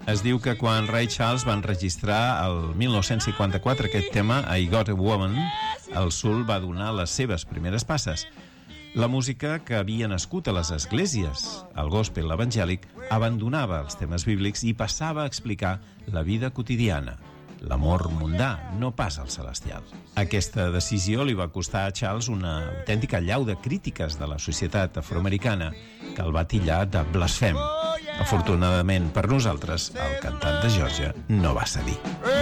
Es diu que quan Ray Charles va enregistrar el 1954 aquest tema, I Got a Woman, el Soul va donar les seves primeres passes. La música que havia nascut a les esglésies, el gospel evangèlic, abandonava els temes bíblics i passava a explicar la vida quotidiana, l'amor mundà, no pas el celestial. Aquesta decisió li va costar a Charles una autèntica allau de crítiques de la societat afroamericana que el va titllar de blasfem. Afortunadament per nosaltres, el cantant de Geòrgia no va cedir.